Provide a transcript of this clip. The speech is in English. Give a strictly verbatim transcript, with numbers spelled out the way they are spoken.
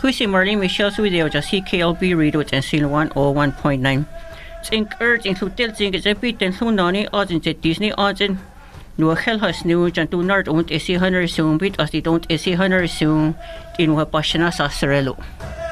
Husi Marlene Michelle's video just C K L B radio and seal one oh one point nine. Think urge into tilting is a bit and Hunani odds in Disney odds in no hell has new and do not own a C hundred soon bit as they don't a C hundred soon in Wapashana Sasarello.